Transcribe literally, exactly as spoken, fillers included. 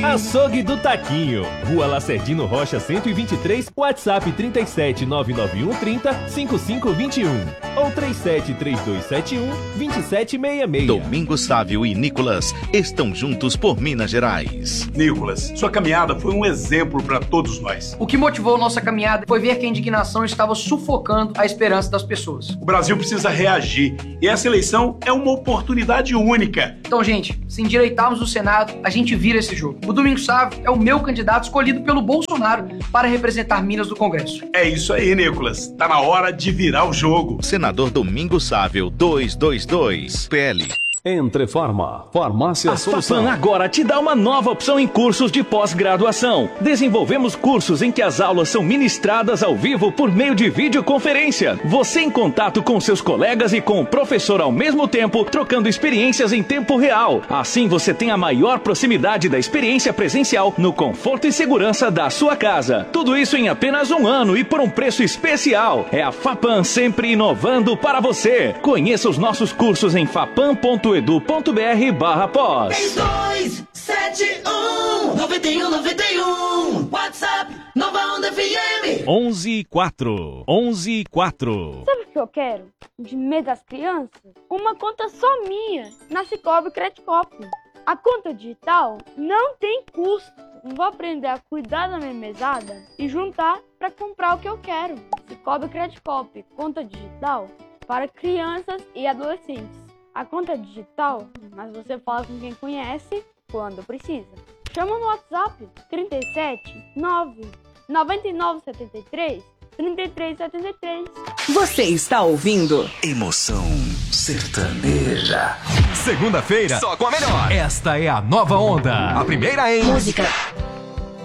Açougue do Taquinho, Rua Lacerdino Rocha cento e vinte e três, WhatsApp trinta e sete, nove nove um, trinta, cinquenta e cinco vinte e um ou trinta e sete, trinta e dois setenta e um, vinte e sete sessenta e seis. Domingos Sávio e Nicolas estão juntos por Minas Gerais. Nicolas, sua caminhada foi um exemplo para todos nós. O que motivou nossa caminhada foi ver que a indignação estava sufocando a esperança das pessoas. O Brasil precisa reagir e essa eleição é uma oportunidade única. Então, gente, se endireitarmos o Senado, a gente vira esse jogo. O Domingos Sávio é o meu candidato escolhido pelo Bolsonaro para representar Minas no Congresso. É isso aí, Nicolas. Tá na hora de virar o jogo. Senador Domingos Sávio, duzentos e vinte e dois, P L. Entrefarma, Farmácia A Solução. Fapan agora te dá uma nova opção em cursos de pós-graduação. Desenvolvemos cursos em que as aulas são ministradas ao vivo por meio de videoconferência. Você em contato com seus colegas e com o professor ao mesmo tempo, trocando experiências em tempo real. Assim você tem a maior proximidade da experiência presencial no conforto e segurança da sua casa. Tudo isso em apenas um ano e por um preço especial. É a Fapan sempre inovando para você. Conheça os nossos cursos em fapan ponto edu ponto br barra pós. três dois sete um nove um nove um WhatsApp Nova Onda F M onze e quatro. onze e quatro. Sabe o que eu quero? De mês das crianças? Uma conta só minha na Cicobi Credicop. A conta digital não tem custo. Vou aprender a cuidar da minha mesada e juntar para comprar o que eu quero. Cicobi Credicop, conta digital para crianças e adolescentes. A conta é digital, mas você fala com quem conhece quando precisa. Chama no WhatsApp trinta e sete, nove, noventa e nove, setenta e três, trinta e três setenta e três. Você está ouvindo Emoção Sertaneja. Segunda-feira, só com a melhor. Esta é a Nova Onda. A primeira em música.